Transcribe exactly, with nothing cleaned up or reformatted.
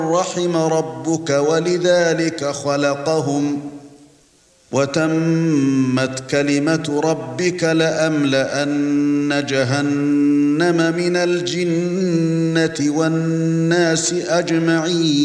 رحم ربك ولذلك خلقهم وتمت كلمة ربك لأملأن جهنم من الجنة والناس أجمعين.